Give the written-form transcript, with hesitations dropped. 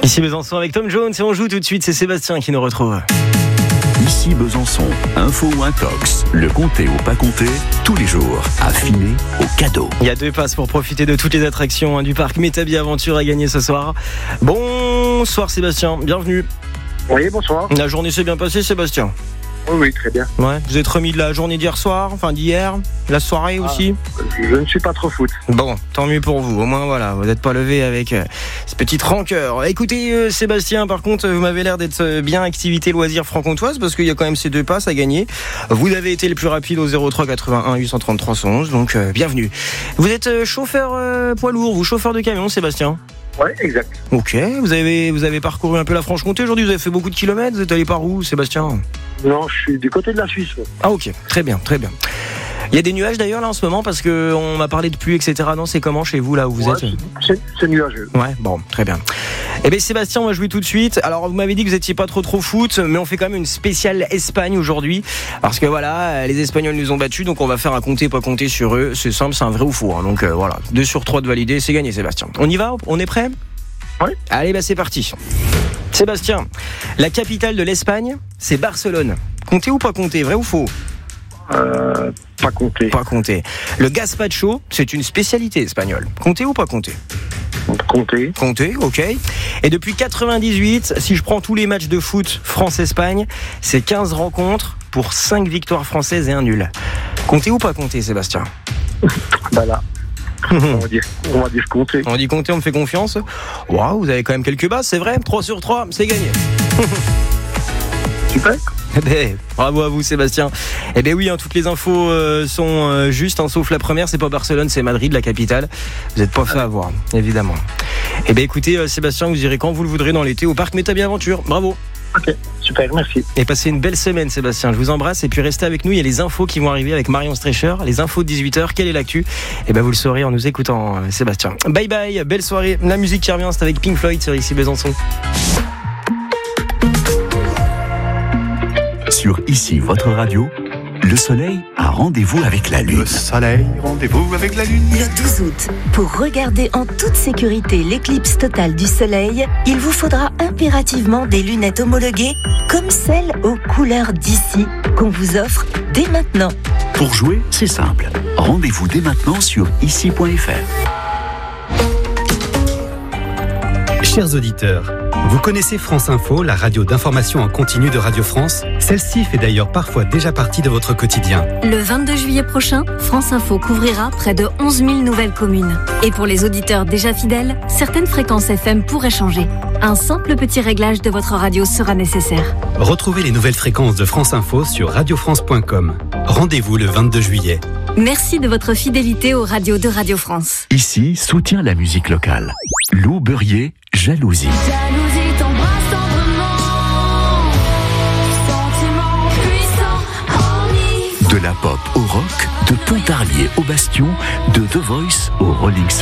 Ici Besançon avec Tom Jones et on joue tout de suite, c'est Sébastien qui nous retrouve. Ici Besançon, info ou intox, le compter ou pas compter, tous les jours, affiné au cadeau. Il y a 2 passes pour profiter de toutes les attractions du parc Métabi Aventure à gagner ce soir. Bonsoir Sébastien, bienvenue. Oui, bonsoir. La journée s'est bien passée Sébastien? Oui, très bien. Ouais, vous êtes remis de la journée d'hier soir, enfin d'hier, la soirée aussi? Je ne suis pas trop foot. Bon, tant mieux pour vous, au moins voilà, vous n'êtes pas levé avec ce petit rancœur. Écoutez Sébastien, par contre, vous m'avez l'air d'être bien activité loisir franc-comtoise parce qu'il y a quand même ces 2 passes à gagner. Vous avez été le plus rapide au 03 81 833 111, donc bienvenue. Vous êtes chauffeur poids lourd, vous chauffeur de camion Sébastien? Ouais, exact. Ok, vous avez parcouru un peu la Franche-Comté aujourd'hui, vous avez fait beaucoup de kilomètres, vous êtes allé par où Sébastien? Non, je suis du côté de la Suisse. Ah ok, très bien, très bien. Il y a des nuages d'ailleurs là en ce moment parce qu'on m'a parlé de pluie, etc. Non, c'est comment chez vous là où vous êtes? C'est nuageux. Ouais, bon, très bien. Eh bien Sébastien, on va jouer tout de suite. Alors vous m'avez dit que vous étiez pas trop foot, mais on fait quand même une spéciale Espagne aujourd'hui. Parce que voilà, les Espagnols nous ont battus, donc on va faire un compter pas compter sur eux. C'est simple, c'est un vrai ou faux. Hein. Donc voilà, 2 sur 3 de validé, c'est gagné Sébastien. On y va? On est prêt? Oui. Allez, c'est parti. Sébastien, la capitale de l'Espagne, c'est Barcelone. Compter ou pas compter, vrai ou faux? Pas compter. Pas compter. Le gazpacho, c'est une spécialité espagnole. Compter ou pas compter? Compter. Compter, ok. Et depuis 98, si je prends tous les matchs de foot France-Espagne, c'est 15 rencontres pour 5 victoires françaises et 1 nul. Compter ou pas compter, Sébastien? Bah là. On va dire compter. On dit compter, on me fait confiance. Waouh, vous avez quand même quelques bases, c'est vrai. 3 sur 3, c'est gagné. Super. Eh ben, bravo à vous Sébastien. Eh bien oui, toutes les infos sont justes, sauf la première, c'est pas Barcelone, c'est Madrid, la capitale. Vous n'êtes pas fait avoir, évidemment. Eh bien écoutez Sébastien, vous irez quand vous le voudrez dans l'été au parc Métabi Aventure. Bravo. Ok, super, merci. Et passez une belle semaine Sébastien, je vous embrasse et puis restez avec nous, il y a les infos qui vont arriver avec Marion Streicher, les infos de 18h, quelle est l'actu? Eh bien vous le saurez en nous écoutant Sébastien. Bye bye, belle soirée, la musique qui revient c'est avec Pink Floyd sur Ici Besançon. Sur Ici, votre radio, le soleil a rendez-vous avec la lune. Le soleil, rendez-vous avec la lune. Le 12 août, pour regarder en toute sécurité l'éclipse totale du soleil, il vous faudra impérativement des lunettes homologuées comme celles aux couleurs d'ici qu'on vous offre dès maintenant. Pour jouer, c'est simple. Rendez-vous dès maintenant sur ici.fr. Chers auditeurs, vous connaissez France Info, la radio d'information en continu de Radio France? Celle-ci fait d'ailleurs parfois déjà partie de votre quotidien. Le 22 juillet prochain, France Info couvrira près de 11 000 nouvelles communes. Et pour les auditeurs déjà fidèles, certaines fréquences FM pourraient changer. Un simple petit réglage de votre radio sera nécessaire. Retrouvez les nouvelles fréquences de France Info sur radiofrance.com. Rendez-vous le 22 juillet. Merci de votre fidélité aux radios de Radio France. Ici, soutient la musique locale. Lou Beurrier, Jalousie. Jalousie t'embrasse tendrement, sentiment puissant, De la pop au rock, de Pontarlier au Bastion, de The Voice au Rolling Stone.